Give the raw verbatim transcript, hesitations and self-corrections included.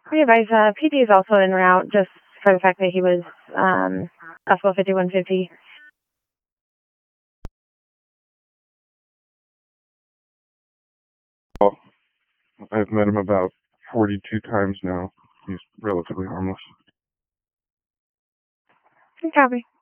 Hey, advice, uh, P D is also en route just for the fact that he was um, Hospital fifty-one fifty. Well, I've met him about forty-two times now. He's relatively harmless. Good copy.